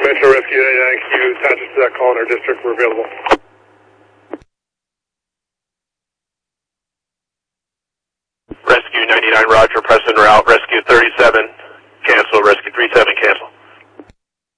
Metro Rescue 99Q, attaches to that call in our district, we're available. Rescue 99, roger,